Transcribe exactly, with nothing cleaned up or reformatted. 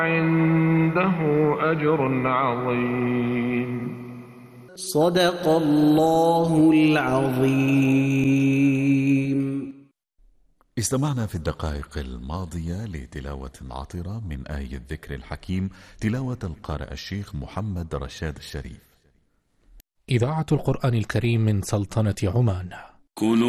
عنده أجر عظيم. صدق الله العظيم. استمعنا في الدقائق الماضية لتلاوة عطرة من آية الذكر الحكيم، تلاوة القارئ الشيخ محمد رشاد الشريف. إذاعة القرآن الكريم من سلطنة عمان. كلوا